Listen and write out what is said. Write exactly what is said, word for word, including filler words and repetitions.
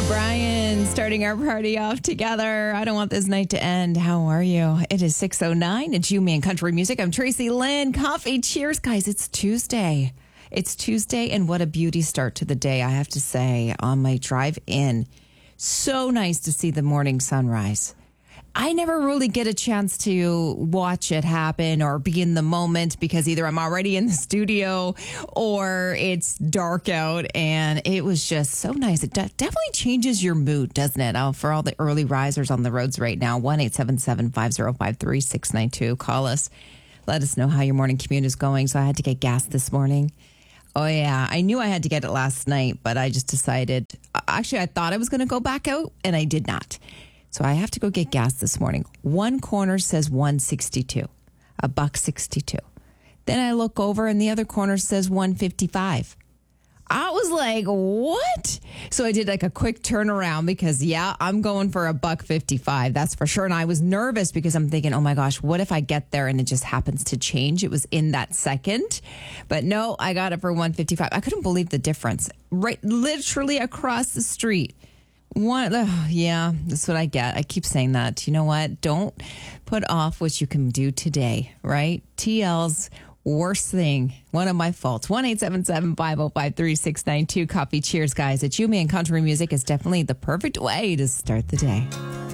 O'Brien starting our party off together. I don't want this night to end. How are you? It is six oh nine. It's You, Me, and Country Music. I'm Tracy Lynn. Coffee. Cheers, guys. It's Tuesday. It's Tuesday, and what a beauty start to the day, I have to say, on my drive in. So nice to see the morning sunrise. I never really get a chance to watch it happen or be in the moment because either I'm already in the studio or it's dark out, and it was just so nice. It de- definitely changes your mood, doesn't it? Oh, for all the early risers on the roads right now, one eight seven seven, five oh five, three six nine two. Call us. Let us know how your morning commute is going. So I had to get gas this morning. Oh, yeah. I knew I had to get it last night, but I just decided. Actually, I thought I was going to go back out, and I did not. So I have to go get gas this morning. One corner says one sixty-two, a buck sixty-two. Then I look over and the other corner says one fifty-five. I was like, what? So I did like a quick turnaround because, yeah, I'm going for a buck fifty-five. That's for sure. And I was nervous because I'm thinking, oh my gosh, what if I get there and it just happens to change? It was in that second. But no, I got it for one fifty-five. I couldn't believe the difference. Right, literally across the street. One, oh, yeah, that's what I get. I keep saying that. You know what? Don't put off what you can do today, right? T L's worst thing. One of my faults. one eight seven seven, five oh five, three six nine two. Coffee. Cheers, guys. It's You, Me, and Country Music is definitely the perfect way to start the day.